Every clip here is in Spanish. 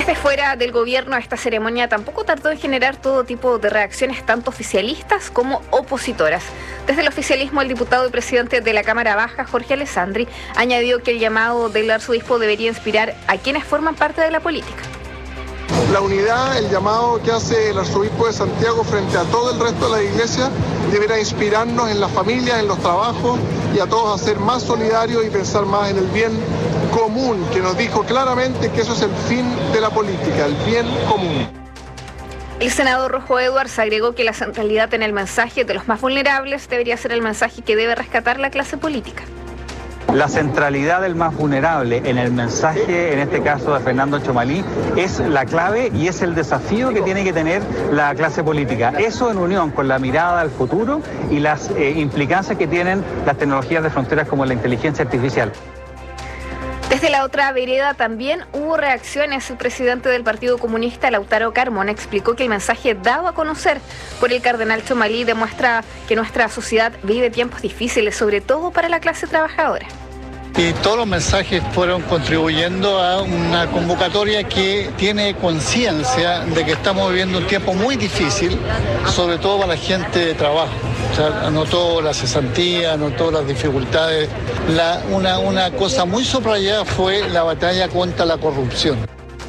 Desde fuera del gobierno, esta ceremonia tampoco tardó en generar todo tipo de reacciones, tanto oficialistas como opositoras. Desde el oficialismo, el diputado y presidente de la Cámara Baja, Jorge Alessandri, añadió que el llamado del arzobispo debería inspirar a quienes forman parte de la política. La unidad, el llamado que hace el arzobispo de Santiago frente a todo el resto de la iglesia, deberá inspirarnos en las familias, en los trabajos y a todos a ser más solidarios y pensar más en el bien común, que nos dijo claramente que eso es el fin de la política, el bien común. El senador Rojo Edwards agregó que la centralidad en el mensaje de los más vulnerables debería ser el mensaje que debe rescatar la clase política. La centralidad del más vulnerable en el mensaje, en este caso de Fernando Tchomalí, es la clave y es el desafío que tiene que tener la clase política. Eso en unión con la mirada al futuro y las implicancias que tienen las tecnologías de fronteras como la inteligencia artificial. Desde la otra vereda también hubo reacciones. El presidente del Partido Comunista, Lautaro Carmona, explicó que el mensaje dado a conocer por el cardenal Tchomalí demuestra que nuestra sociedad vive tiempos difíciles, sobre todo para la clase trabajadora. Y todos los mensajes fueron contribuyendo a una convocatoria que tiene conciencia de que estamos viviendo un tiempo muy difícil, sobre todo para la gente de trabajo. O sea, anotó la cesantía, anotó las dificultades. Una cosa muy subrayada fue la batalla contra la corrupción.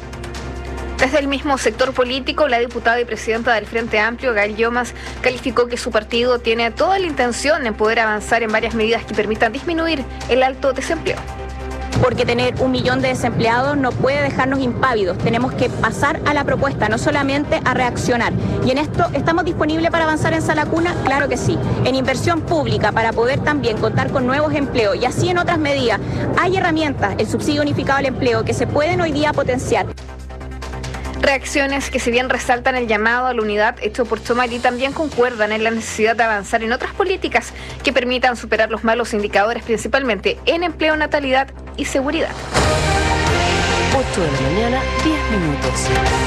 Desde el mismo sector político, la diputada y presidenta del Frente Amplio, Gael Llomas, calificó que su partido tiene toda la intención en poder avanzar en varias medidas que permitan disminuir el alto desempleo. Porque tener 1 millón de desempleados no puede dejarnos impávidos. Tenemos que pasar a la propuesta, no solamente a reaccionar. Y en esto, ¿estamos disponibles para avanzar en Sala Cuna? Claro que sí. En inversión pública para poder también contar con nuevos empleos y así en otras medidas. Hay herramientas, el subsidio unificado al empleo, que se pueden hoy día potenciar. Reacciones que, si bien resaltan el llamado a la unidad hecho por Tchomalí, también concuerdan en la necesidad de avanzar en otras políticas que permitan superar los malos indicadores, principalmente en empleo, natalidad y seguridad. 8 de la mañana, 10 minutos.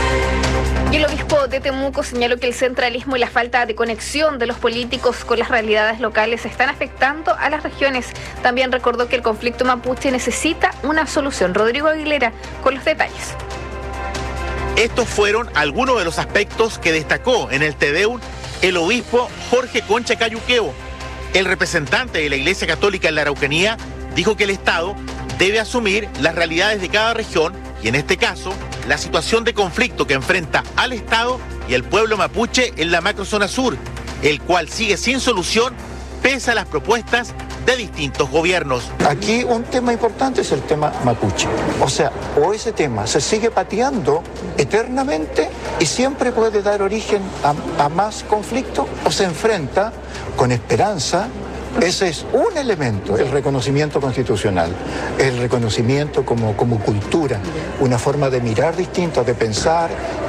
Y el obispo de Temuco señaló que el centralismo y la falta de conexión de los políticos con las realidades locales están afectando a las regiones. También recordó que el conflicto mapuche necesita una solución. Rodrigo Aguilera con los detalles. Estos fueron algunos de los aspectos que destacó en el Tedeum el obispo Jorge Concha Cayuqueo. El representante de la Iglesia Católica en la Araucanía dijo que el Estado debe asumir las realidades de cada región y, en este caso, la situación de conflicto que enfrenta al Estado y el pueblo mapuche en la macrozona sur, el cual sigue sin solución pese a las propuestas de distintos gobiernos. Aquí un tema importante es el tema mapuche. O sea, o ese tema se sigue pateando eternamente y siempre puede dar origen a más conflicto, o se enfrenta con esperanza. Ese es un elemento, el reconocimiento constitucional, el reconocimiento como cultura, una forma de mirar distinta, de pensar,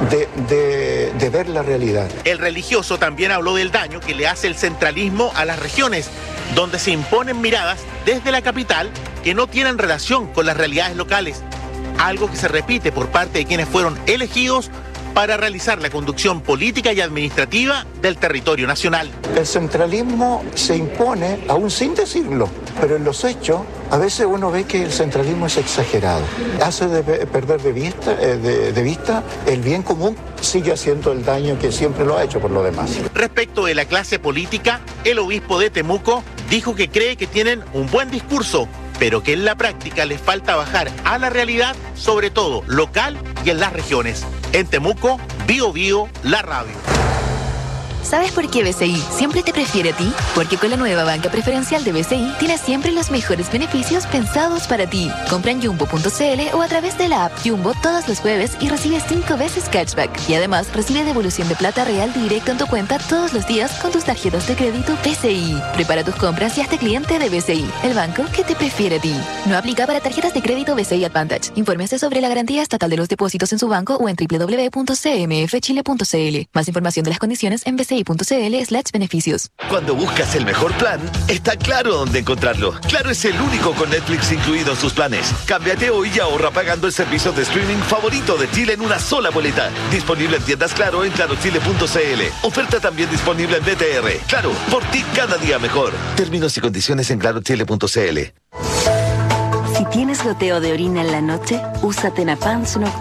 de ver la realidad. El religioso también habló del daño que le hace el centralismo a las regiones, donde se imponen miradas desde la capital que no tienen relación con las realidades locales, algo que se repite por parte de quienes fueron elegidos para realizar la conducción política y administrativa del territorio nacional. El centralismo se impone aún sin decirlo, pero en los hechos a veces uno ve que el centralismo es exagerado. Hace perder de vista el bien común, sigue haciendo el daño que siempre lo ha hecho por lo demás. Respecto de la clase política, el obispo de Temuco dijo que cree que tienen un buen discurso, pero que en la práctica les falta bajar a la realidad, sobre todo local y en las regiones. En Temuco, Bio Bio, la radio. ¿Sabes por qué BCI siempre te prefiere a ti? Porque con la nueva banca preferencial de BCI tienes siempre los mejores beneficios pensados para ti. Compra en jumbo.cl o a través de la app Jumbo todos los jueves y recibe 5 veces cashback. Y además recibe devolución de plata real directo en tu cuenta todos los días con tus tarjetas de crédito BCI. Prepara tus compras y hazte cliente de BCI, el banco que te prefiere a ti. No aplica para tarjetas de crédito BCI Advantage. Infórmese sobre la garantía estatal de los depósitos en su banco o en www.cmfchile.cl. Más información de las condiciones en bci.cl/beneficios. Cuando buscas el mejor plan, está claro dónde encontrarlo. Claro es el único con Netflix incluido en sus planes. Cámbiate hoy y ahorra pagando el servicio de streaming favorito de Chile en una sola boleta. Disponible en tiendas Claro en clarochile.cl. Oferta también disponible en BTR. Claro, por ti cada día mejor. Términos y condiciones en clarochile.cl. Si tienes goteo de orina en la noche, usa Tenapans